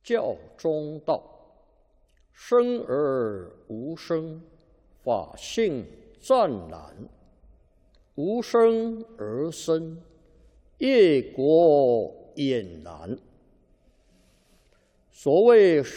教中道，生而无生，法性湛然；无生而生，业果俨然。所谓